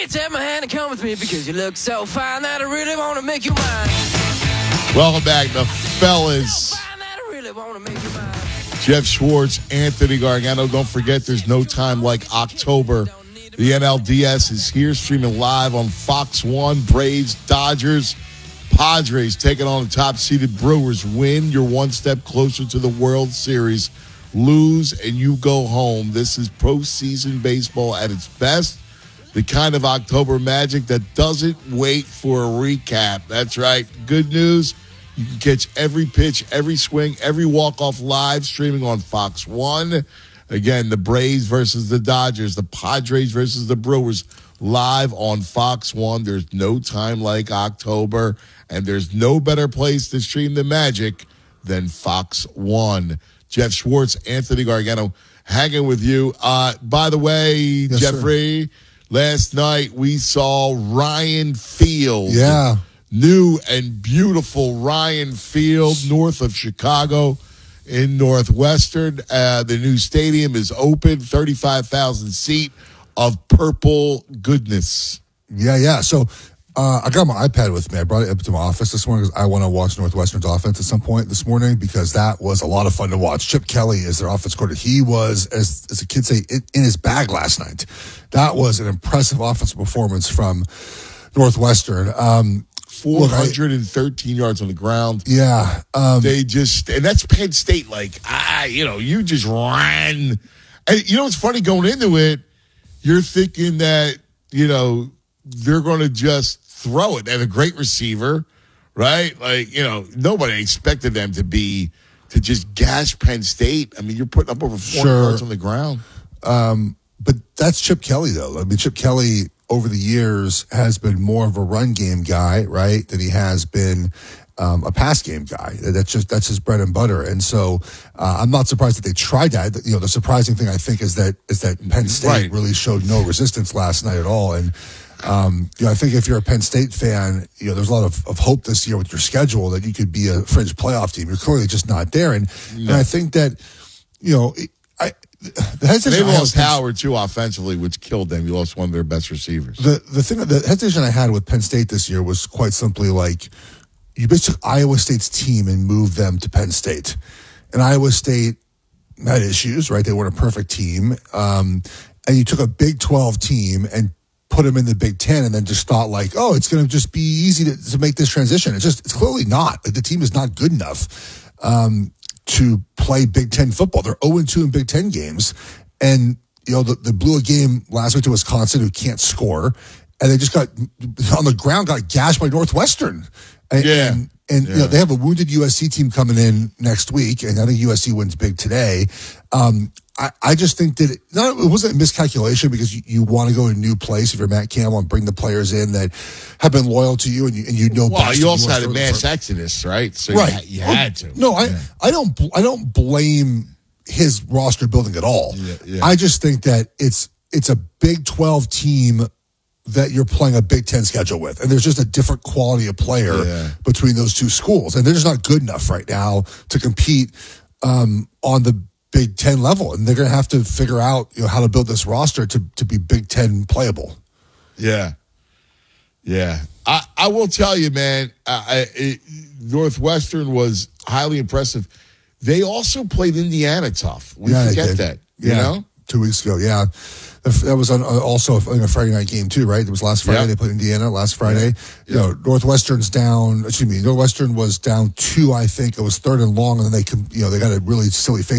take my hand and come with me because you look so fine that I really want to make you mine. Welcome back, the fellas. So fine that I really want to make you mine. Jeff Schwartz, Anthony Gargano. Don't forget, there's no time like October. The NLDS is here, streaming live on Fox 1. Braves, Dodgers, Padres taking on the top-seeded Brewers. Win, you're one step closer to the World Series. Lose, and you go home. This is postseason baseball at its best. The kind of October magic that doesn't wait for a recap. That's right. Good news. You can catch every pitch, every swing, every walk-off live streaming on Fox 1. Again, the Braves versus the Dodgers, the Padres versus the Brewers, live on Fox 1. There's no time like October, and there's no better place to stream the magic than Fox 1. Jeff Schwartz, Anthony Gargano, hanging with you. By the way, yes, Jeffrey, sir. Last night we saw Ryan Field. Yeah. New and beautiful Ryan Field, north of Chicago in Northwestern. The new stadium is open, 35,000 seat of purple goodness. Yeah. So I got my iPad with me. I brought it up to my office this morning because I want to watch Northwestern's offense at some point this morning because that was a lot of fun to watch. Chip Kelly is their offense coordinator. He was, as the kids say, in his bag last night. That was an impressive offensive performance from Northwestern. 413 yards on the ground. Yeah. They just, and that's Penn State, you just ran. And what's funny going into it, you're thinking that, they're going to just throw it. They have a great receiver, right? Nobody expected them to just gash Penn State. I mean, you're putting up over 400 yards on the ground. But that's Chip Kelly, though. I mean, Chip Kelly over the years has been more of a run game guy, right, than he has been a pass game guy. That's his bread and butter. And so I'm not surprised that they tried that. The surprising thing I think is that Penn State really showed no resistance last night at all. And I think if you're a Penn State fan, there's a lot of hope this year with your schedule that you could be a fringe playoff team. You're clearly just not there. And I think that they lost Howard too offensively, which killed them. You lost one of their best receivers. The hesitation I had with Penn State this year was quite simply like you basically took Iowa State's team and moved them to Penn State, and Iowa State had issues, right? They weren't a perfect team, and you took a Big 12 team and put them in the Big 10, and then just thought like, oh, it's going to just be easy to make this transition. It's clearly not. Like, the team is not good enough to play Big 10 football. They're 0-2 in Big 10 games. And, they blew a game last week to Wisconsin who can't score. And they just got gashed by Northwestern. And they have a wounded USC team coming in next week. And I think USC wins big today. I just think that it wasn't a miscalculation because you want to go to a new place if you're Matt Campbell and bring the players in that have been loyal to you and Well, you also had a mass exodus, right? So right. you had to. No, I don't blame his roster building at all. Yeah. I just think that it's a Big 12 team that you're playing a Big 10 schedule with. And there's just a different quality of player between those two schools. And they're just not good enough right now to compete on the Big 10 level. And they're going to have to figure out how to build this roster to be Big 10 playable. Yeah. I will tell you, man, Northwestern was highly impressive. They also played Indiana tough. We forget that, you know? 2 weeks ago, yeah. That was also a Friday night game too, right? It was last Friday. They played Indiana last Friday. Northwestern was down 2, I think. It was 3rd and long, and then they got a really silly face